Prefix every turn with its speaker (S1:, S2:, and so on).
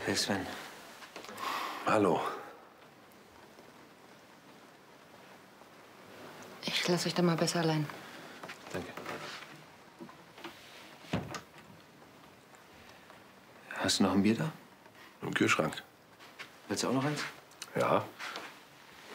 S1: Hey Sven.
S2: Hallo.
S3: Ich lasse euch da mal besser allein.
S1: Danke. Hast du noch ein Bier da?
S2: Im Kühlschrank.
S1: Willst du auch noch eins?
S2: Ja.